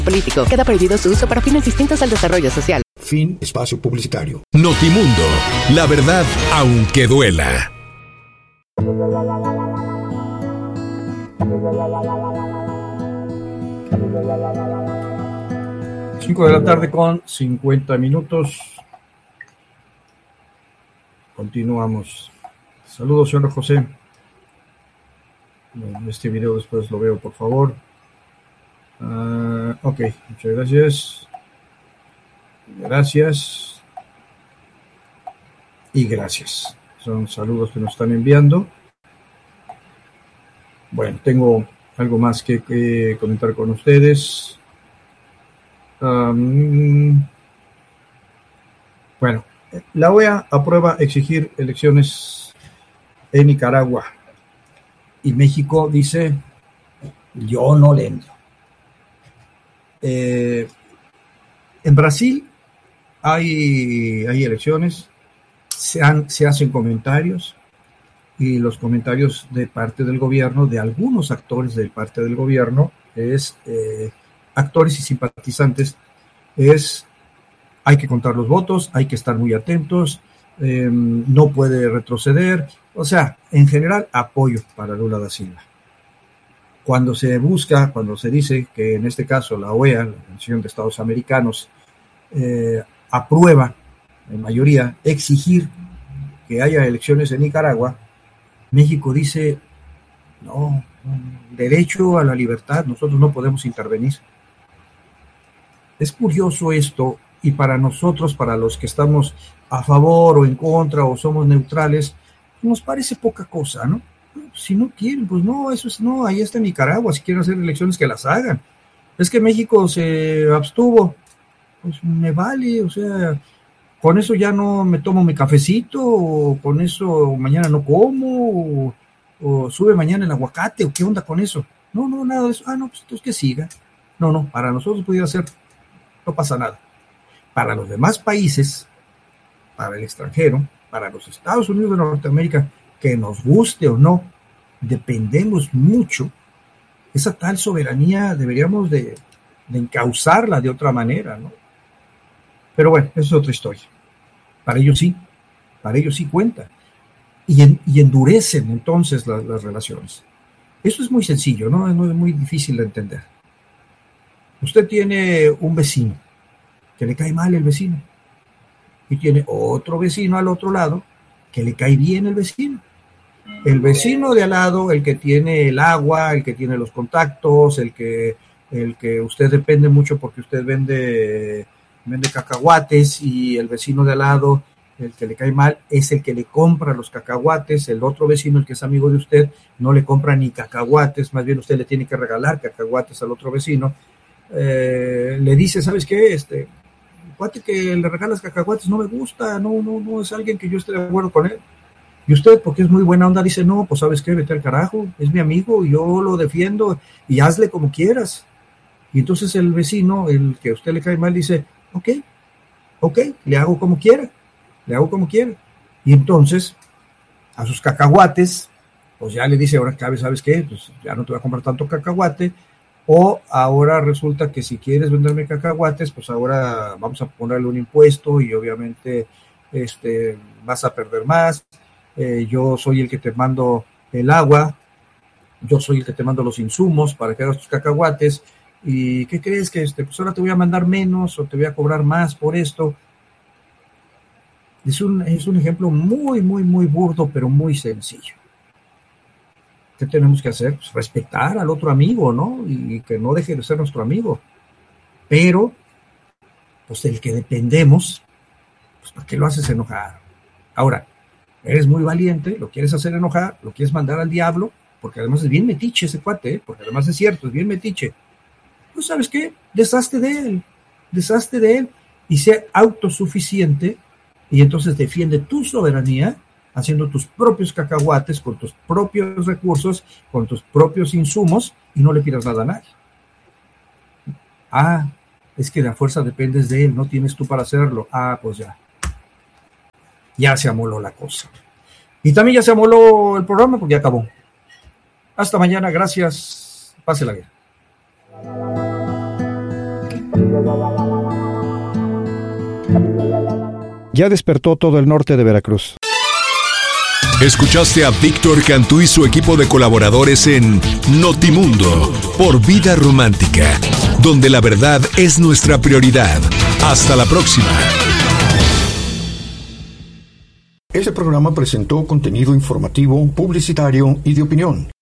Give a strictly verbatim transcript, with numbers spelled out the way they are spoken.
político. Queda prohibido su uso para fines distintos al desarrollo social. Fin espacio publicitario. Notimundo, la verdad aunque duela. Cinco de la tarde con cincuenta minutos. Continuamos. Saludos, señor José. Este video después lo veo, por favor. Uh, ok, muchas gracias. Gracias. Y gracias. Son saludos que nos están enviando. Bueno, tengo algo más que, que comentar con ustedes. Um, bueno, la O E A aprueba exigir elecciones en Nicaragua. Y México dice, yo no le entro. Eh, en Brasil hay, hay elecciones, se, han, se hacen comentarios, y los comentarios de parte del gobierno, de algunos actores de parte del gobierno, es eh, actores y simpatizantes, es hay que contar los votos, hay que estar muy atentos, eh, no puede retroceder, o sea, en general apoyo para Lula da Silva. Cuando se busca, cuando se dice que en este caso la O E A, la Organización de Estados Americanos, eh, aprueba en mayoría exigir que haya elecciones en Nicaragua, México dice, no, derecho a la libertad, nosotros no podemos intervenir. Es curioso esto, y para nosotros, para los que estamos a favor o en contra o somos neutrales, nos parece poca cosa, ¿no? Si no quieren, pues no, eso es, no, ahí está Nicaragua, si quieren hacer elecciones que las hagan. Es que México se abstuvo, pues me vale, o sea, con eso ya no me tomo mi cafecito, o con eso mañana no como, o, o sube mañana el aguacate, o qué onda con eso. No, no, nada de eso. Ah, no, pues entonces que siga. No, no, para nosotros pudiera ser, no pasa nada. Para los demás países, para el extranjero, para los Estados Unidos de Norteamérica, que nos guste o no, dependemos mucho. Esa tal soberanía deberíamos de, de encauzarla de otra manera, ¿no? Pero bueno, eso es otra historia. Para ellos sí, para ellos sí cuenta. Y, en, y endurecen entonces la, las relaciones. Eso es muy sencillo, ¿no? Es muy, muy difícil de entender. Usted tiene un vecino, que le cae mal el vecino, y tiene otro vecino al otro lado, que le cae bien el vecino. El vecino de al lado, el que tiene el agua, el que tiene los contactos, el que, el que usted depende mucho porque usted vende, vende cacahuates, y el vecino de al lado, el que le cae mal, es el que le compra los cacahuates. El otro vecino, el que es amigo de usted, no le compra ni cacahuates, más bien usted le tiene que regalar cacahuates al otro vecino. Eh, le dice, ¿sabes qué? Este, el cuate que le regalas cacahuates no me gusta, no, no, no es alguien que yo esté de acuerdo con él. Y usted, porque es muy buena onda, dice, no, pues ¿sabes qué? Vete al carajo, es mi amigo, yo lo defiendo, y hazle como quieras. Y entonces el vecino, el que a usted le cae mal, dice, ok, ok, le hago como quiera, le hago como quiera. Y entonces, a sus cacahuates, pues ya le dice, ahora, ¿sabes qué? Pues ya no te voy a comprar tanto cacahuate, o ahora resulta que si quieres venderme cacahuates, pues ahora vamos a ponerle un impuesto, y obviamente este, vas a perder más. Eh, yo soy el que te mando el agua, yo soy el que te mando los insumos para que hagas tus cacahuates, y ¿qué crees? Que este, pues ahora te voy a mandar menos o te voy a cobrar más por esto. Es un, es un ejemplo muy, muy, muy burdo, pero muy sencillo. ¿Qué tenemos que hacer? Pues respetar al otro amigo, ¿no? Y que no deje de ser nuestro amigo. Pero, pues del que dependemos, pues ¿para qué lo haces enojar? Ahora, eres muy valiente, lo quieres hacer enojar, lo quieres mandar al diablo, porque además es bien metiche ese cuate, ¿eh? Porque además es cierto, es bien metiche. Pues ¿sabes qué? Deshazte de él, deshazte de él, y sé autosuficiente, y entonces defiende tu soberanía, haciendo tus propios cacahuates, con tus propios recursos, con tus propios insumos, y no le pidas nada a nadie. Ah, es que la fuerza dependes de él, no tienes tú para hacerlo. Ah, pues ya. Ya se amoló la cosa. Y también ya se amoló el programa porque ya acabó. Hasta mañana, gracias. Pásela bien. Ya despertó todo el norte de Veracruz. Escuchaste a Víctor Cantú y su equipo de colaboradores en Notimundo por Vida Romántica, donde la verdad es nuestra prioridad. Hasta la próxima. Este programa presentó contenido informativo, publicitario y de opinión.